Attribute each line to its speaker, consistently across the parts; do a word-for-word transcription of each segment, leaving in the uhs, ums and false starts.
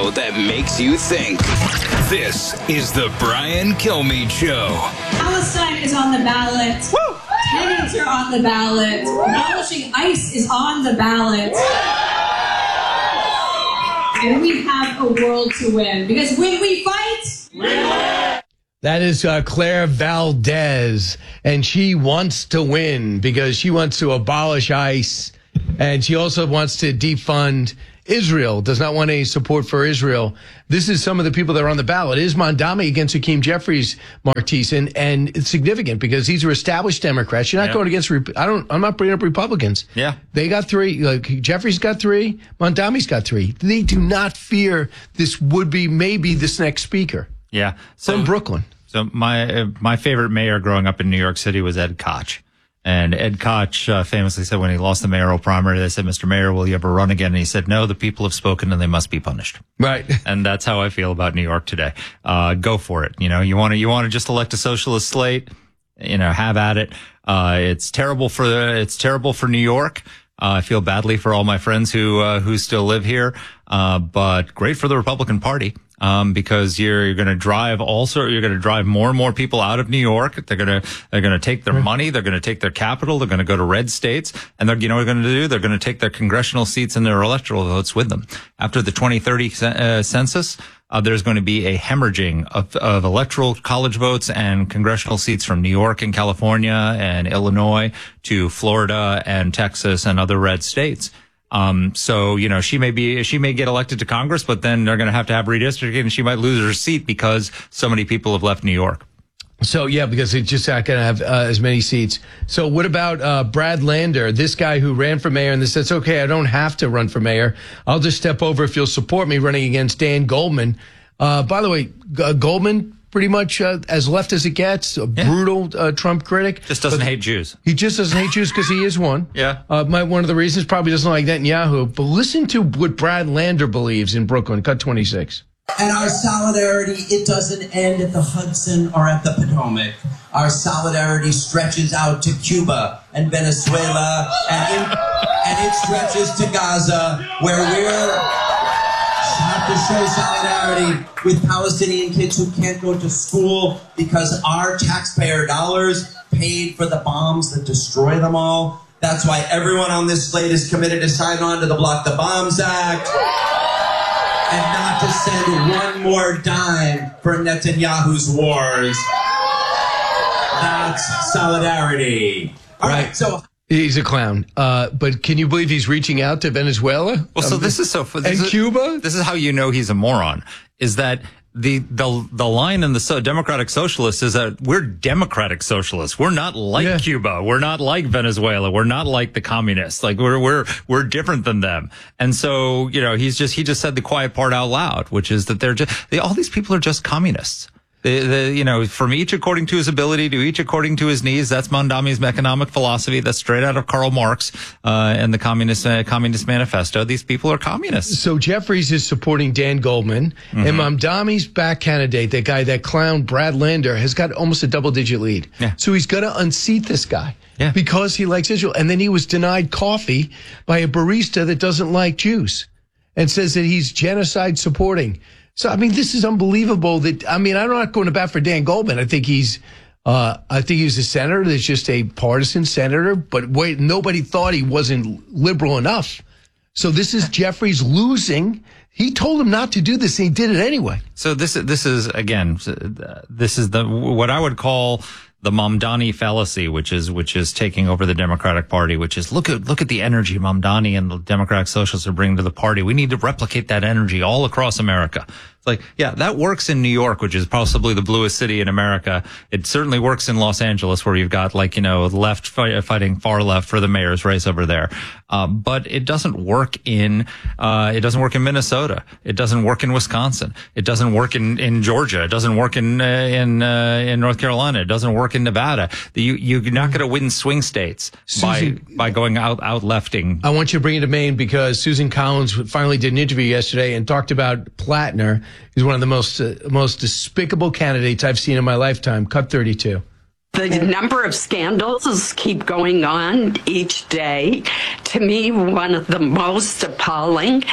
Speaker 1: show that makes you think. This is the Brian Kilmeade Show.
Speaker 2: Palestine is on the ballot. Woo! Tenants are on the ballot. Abolishing ICE is on the ballot. And we have a world to win. Because when we fight, we win.
Speaker 3: That is uh, Claire Valdez, and she wants to win because she wants to abolish ICE, and she also wants to defund Israel, does not want any support for Israel. This is some of the people that are on the ballot. It is Mondami against Hakeem Jeffries, Martise, and, and it's significant because these are established Democrats. You're not yeah. going against, I don't, I'm not bringing up Republicans.
Speaker 4: Yeah.
Speaker 3: They got three, like Jeffries got three, Mondami's got three. They do not fear this would be maybe this next speaker.
Speaker 4: Yeah. So,
Speaker 3: from Brooklyn.
Speaker 4: So my, uh, my favorite mayor growing up in New York City was Ed Koch. And Ed Koch uh, famously said when he lost the mayoral primary, they said, Mister Mayor, will you ever run again? And he said, no, the people have spoken and they must be punished.
Speaker 3: Right.
Speaker 4: And that's how I feel about New York today. Uh, go for it. You know, you want to, you want to just elect a socialist slate, you know, have at it. Uh, it's terrible for, it's terrible for New York. Uh, I feel badly for all my friends who, uh, who still live here. Uh, but great for the Republican Party. Um, because you're, you're going to drive also, you're going to drive more and more people out of New York. They're going to, they're going to take their money. They're going to take their capital. They're going to go to red states. And they're, you know what they're going to do? They're going to take their congressional seats and their electoral votes with them. After the twenty thirty uh, census, uh, there's going to be a hemorrhaging of, of electoral college votes and congressional seats from New York and California and Illinois to Florida and Texas and other red states. Um, so, you know, she may be, she may get elected to Congress, but then they're going to have to have redistricting and she might lose her seat because so many people have left New York.
Speaker 3: So, yeah, because it's just not going to have uh, as many seats. So what about uh, Brad Lander, this guy who ran for mayor and they says, okay, I don't have to run for mayor. I'll just step over if you'll support me running against Dan Goldman. Uh, by the way, uh, Goldman, pretty much uh, as left as it gets, a yeah. brutal uh, Trump critic.
Speaker 4: Just doesn't
Speaker 3: but
Speaker 4: hate Jews.
Speaker 3: He just doesn't hate Jews because he is one.
Speaker 4: Yeah.
Speaker 3: Uh, my, one of the reasons probably doesn't like Netanyahu. But listen to what Brad Lander believes in Brooklyn. Cut twenty-six.
Speaker 5: And our solidarity, it doesn't end at the Hudson or at the Potomac. Our solidarity stretches out to Cuba and Venezuela, and, in, and it stretches to Gaza, where we're have to show solidarity with Palestinian kids who can't go to school because our taxpayer dollars paid for the bombs that destroy them all. That's why everyone on this slate is committed to sign on to the Block the Bombs Act and not to send one more dime for Netanyahu's wars. That's solidarity. All right, so...
Speaker 3: He's a clown. Uh, but can you believe he's reaching out to Venezuela?
Speaker 4: Well, so
Speaker 3: um,
Speaker 4: this is so... This
Speaker 3: and
Speaker 4: is,
Speaker 3: Cuba?
Speaker 4: This is how you know he's a moron, is that the the the line in the so Democratic Socialists is that we're Democratic Socialists. We're not like yeah. Cuba. We're not like Venezuela. We're not like the communists. Like we're we're we're different than them. And so, you know, he's just he just said the quiet part out loud, which is that they're just they, all these people are just communists. The, the, you know, from each according to his ability to each according to his needs. That's Mondami's economic philosophy. That's straight out of Karl Marx uh, and the Communist uh, Communist Manifesto. These people are communists.
Speaker 3: So Jeffries is supporting Dan Goldman, mm-hmm. and Mondami's back candidate, that guy, that clown Brad Lander, has got almost a double-digit lead. Yeah. So he's going to unseat this guy yeah. because he likes Israel. And then he was denied coffee by a barista that doesn't like Jews and says that he's genocide supporting. So, I mean, this is unbelievable that, I mean, I'm not going to bat for Dan Goldman. I think he's, uh, I think he's a senator that's just a partisan senator, but wait, nobody thought he wasn't liberal enough. So this is Jeffries losing. He told him not to do this and he did it anyway.
Speaker 4: So this, this is, again, this is the, what I would call the Mamdani fallacy, which is, which is taking over the Democratic Party, which is look at, look at the energy Mamdani and the Democratic Socialists are bringing to the party. We need to replicate that energy all across America. It's like, yeah, that works in New York, which is possibly the bluest city in America. It certainly works in Los Angeles, where you've got like, you know, left fight, fighting far left for the mayor's race over there. Um, but it doesn't work in, uh, it doesn't work in Minnesota. It doesn't work in Wisconsin. It doesn't work in, in Georgia. It doesn't work in, uh, in, uh, in North Carolina. It doesn't work in Nevada. You, you're not going to win swing states Susan, by, by going out, out lefting.
Speaker 3: I want you to bring it to Maine because Susan Collins finally did an interview yesterday and talked about Plattner. He's one of the most, uh, most despicable candidates I've seen in my lifetime. Cut thirty-two.
Speaker 6: The number of scandals keep going on each day. To me, one of the most appalling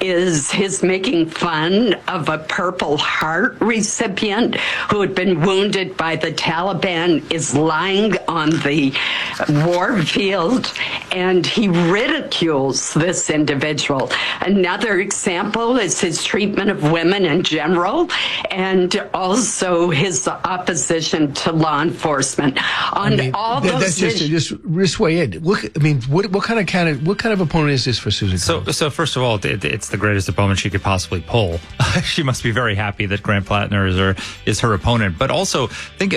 Speaker 6: is his making fun of a Purple Heart recipient who had been wounded by the Taliban, is lying on the war field, and he ridicules this individual. Another example is his treatment of women in general, and also his opposition to law enforcement. On
Speaker 3: I mean,
Speaker 6: all
Speaker 3: that,
Speaker 6: those
Speaker 3: that's just,
Speaker 6: issues.
Speaker 3: just this way in. Look, I mean, what what kind of candidate, what kind of opponent is this for Susan
Speaker 4: So,
Speaker 3: Collins?
Speaker 4: so first of all, it, it's the greatest opponent she could possibly pull. She must be very happy that Grant Plattner is her is her opponent. But also, think